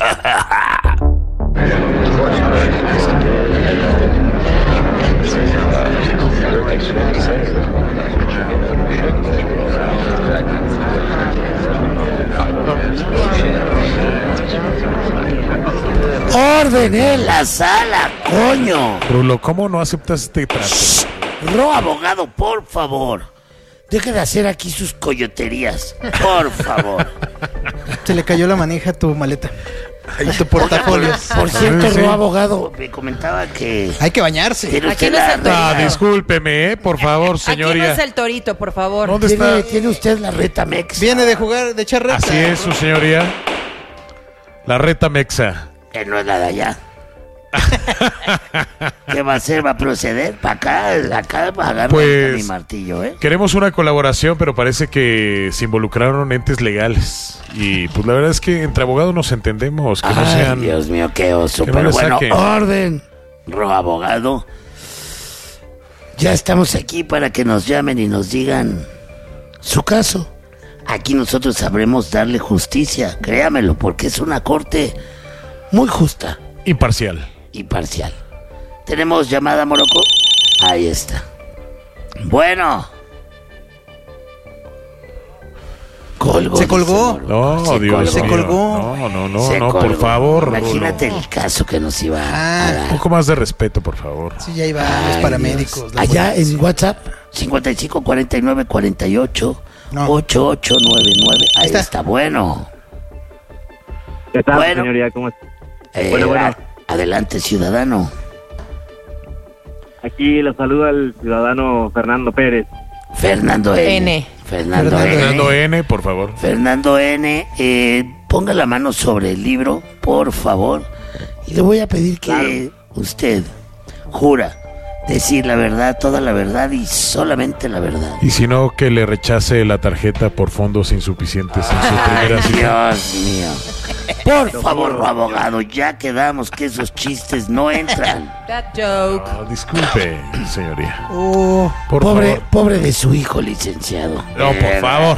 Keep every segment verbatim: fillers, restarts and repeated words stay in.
¡Orden en la sala, coño! Rulo, ¿cómo no aceptas este trato? Ro, abogado, por favor. Deje de hacer aquí sus coyoterías. Por favor. Se le cayó la manija a tu maleta. A tu portafolio. Por, por cierto, sí. Ro, abogado, me comentaba que... Hay que bañarse. Aquí no es el torito. Ah, discúlpeme, ¿eh? Por favor, señoría. Aquí no es el torito, por favor. ¿Dónde ¿Tiene, está? ¿Tiene usted la reta mexa? Viene de jugar, de echar reta. Así es, su señoría. La reta mexa. Que no es nada allá. ¿Qué va a hacer? ¿Va a proceder? ¿Para acá? Acá va a agarrar pues, mi martillo, ¿eh? Queremos una colaboración, pero parece que se involucraron entes legales. Y pues la verdad es que entre abogados nos entendemos. Que Ay, no sean... Dios mío, qué oso. Que Pero no bueno, saquen. orden, Ro, abogado. Ya estamos aquí para que nos llamen y nos digan su caso. Aquí nosotros sabremos darle justicia, créamelo, porque es una corte muy justa. Imparcial. Y parcial. ¿Tenemos llamada, Morocco? Ahí está. Bueno. Colgó. Se colgó. No, Se Dios colgó. Se mío. colgó. No, no, no, Se no, colgó. por favor. Imagínate Rulo. el caso que nos iba Ah, a Un dar. poco más de respeto, por favor. Sí, ya iba Ay, los paramédicos. Dios. la Allá policía. en WhatsApp, cincuenta y cinco cuarenta y nueve cuarenta y ocho No. ochenta y ocho noventa y nueve. Ahí está. está. Bueno. ¿Qué tal, Bueno. señoría? ¿Cómo está? Eh, Bueno, bueno. a- Adelante, ciudadano. Aquí lo saluda el ciudadano Fernando Pérez. Fernando N. N. Fernando, Fernando N. Fernando N, por favor. Fernando N. Eh, ponga la mano sobre el libro, por favor. Y le voy a pedir que usted jura decir la verdad, toda la verdad y solamente la verdad. Y si no, que le rechace la tarjeta por fondos insuficientes en su primera Ay, cita. Dios mío. Por favor, abogado, ya quedamos que esos chistes no entran. That joke. No, disculpe, señoría. Oh, Por Pobre, favor. pobre de su hijo, licenciado. No, por Eh, favor.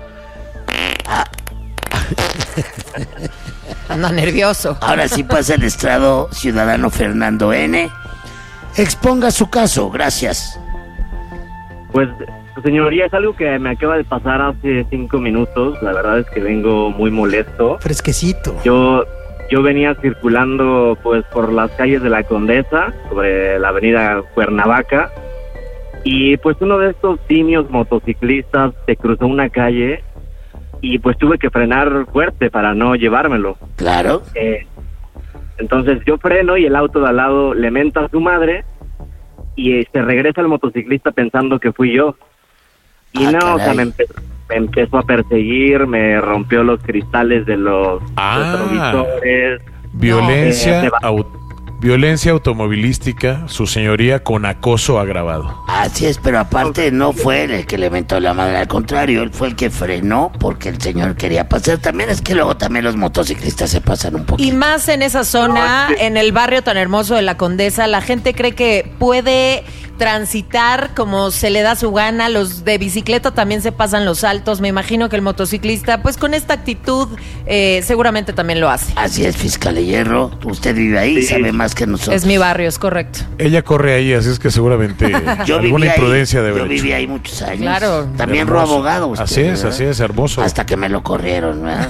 Anda nervioso. Ahora sí pasa el estrado, ciudadano Fernando N. Exponga su caso, gracias. Pues, señoría, es algo que me acaba de pasar hace cinco minutos. La verdad es que vengo muy molesto. fresquecito. Yo yo venía circulando pues por las calles de la Condesa, sobre la avenida Cuernavaca, y pues uno de estos simios motociclistas se cruzó una calle y pues tuve que frenar fuerte para no llevármelo. Claro. Eh, entonces yo freno y el auto de al lado le menta a su madre y eh, se regresa el motociclista pensando que fui yo. Y Ah, no, o sea, caray. me, empe- me empezó a perseguir, me rompió los cristales de los Ah. retrovisores. Violencia, eh, se va. au- violencia automovilística, su señoría, con acoso agravado. Así es, pero aparte no fue él el que le mentó la madre, al contrario, él fue el que frenó porque el señor quería pasar. También es que luego también los motociclistas se pasan un poquito. Y más en esa zona, No, es que- en el barrio tan hermoso de La Condesa, la gente cree que puede transitar como se le da su gana. Los de bicicleta también se pasan los saltos. Me imagino que el motociclista, pues con esta actitud, eh, seguramente también lo hace. Así es, fiscal de Hierro, usted vive ahí, Sí. sabe más que nosotros. Es mi barrio, es correcto. Ella corre ahí, así es que seguramente Yo alguna viví ahí, imprudencia debe yo haber hecho. viví ahí muchos años. Claro. También ro Hermoso. abogado usted, Así es, ¿verdad? así es, hermoso. Hasta que me lo corrieron, ¿verdad?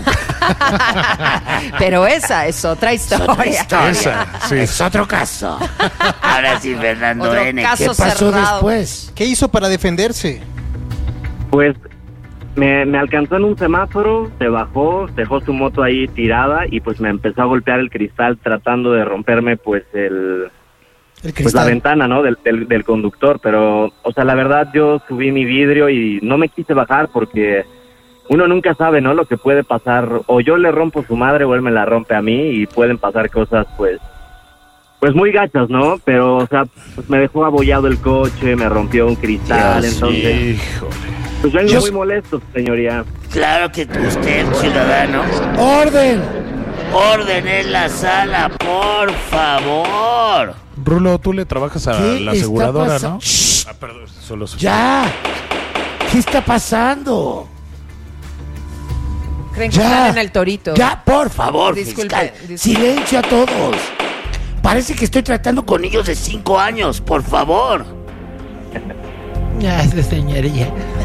Pero esa es otra Es otra historia. historia. Esa, sí. Es otro caso. Ahora sí, Fernando Otro N. ¿Qué caso pasó cerrado. después? ¿Qué hizo para defenderse? Pues me, me alcanzó en un semáforo, se bajó, dejó su moto ahí tirada y pues me empezó a golpear el cristal tratando de romperme pues el... El pues la cristal. ventana, ¿no? Del, del, del conductor, pero, o sea, la verdad yo subí mi vidrio y no me quise bajar porque uno nunca sabe, ¿no? Lo que puede pasar, o yo le rompo su madre o él me la rompe a mí y pueden pasar cosas, pues, pues muy gachas, ¿no? Pero, o sea, pues me dejó abollado el coche, me rompió un cristal, Dios entonces, Híjole. pues vengo Yo- muy molesto, señoría. Claro que usted, ciudadano. ¡Orden! ¡Orden en la sala, por favor! Rulo, tú le trabajas a ¿Qué la está aseguradora, pasa- ¿no? Shh. Ah, perdón, solo su- ¡Ya! ¿Qué está pasando? Creo Creen que Ya. están en el torito. Ya, por favor, Disculpe, fiscal. disculpe. Silencio a todos. Parece que estoy tratando con niños de cinco años, por favor. Ya, sí, señoría.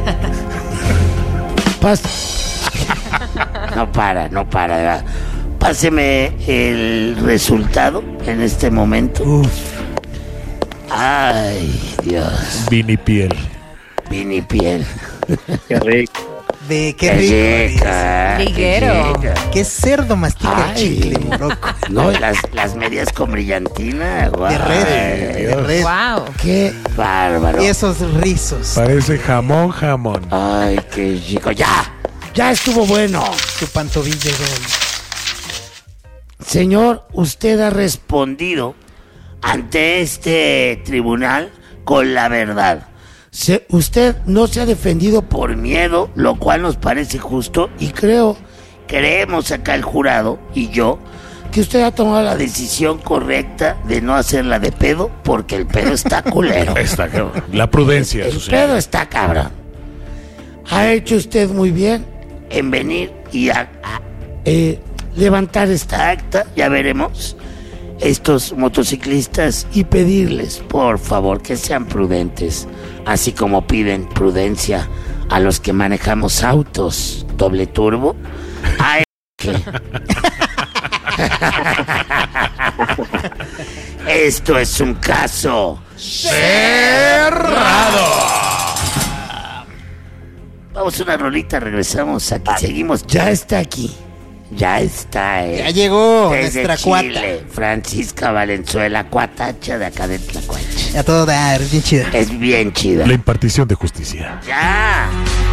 Pas... No para, no para. ¿verdad? Páseme el resultado en este momento. Uf. Ay, Dios. Vinipiel. Vini piel. Qué rico. De qué Qué rico. rica, qué Liguero. rica. Qué cerdo mastica el Ay. chicle, moroco. No, y las, las medias con brillantina. Guau. De red, de red. Wow. Qué bárbaro. Y esos rizos. Parece jamón, jamón. Ay, qué chico. Ya, ya estuvo bueno. Su pantovilla de gol. Señor, usted ha respondido ante este tribunal con la verdad. Se- usted no se ha defendido por miedo, lo cual nos parece justo y creo, creemos acá el jurado y yo, que usted ha tomado la decisión correcta de no hacerla de pedo porque el pedo está culero. Está cabrón. La prudencia, El eso sí. pedo está cabrón. Ha hecho usted muy bien en venir y a, a, eh, levantar esta acta, ya veremos, estos motociclistas y pedirles, por favor, que sean prudentes, así como piden prudencia a los que manejamos autos doble turbo. A que... Esto es un caso Vamos a una rolita, regresamos aquí, seguimos. Ya está aquí. Ya está, eh. Ya llegó Desde nuestra Chile, Francisca Valenzuela, cuatacha de acá de Tlacuache. A todo dar, bien chida. Es bien chida. La impartición de justicia. Ya.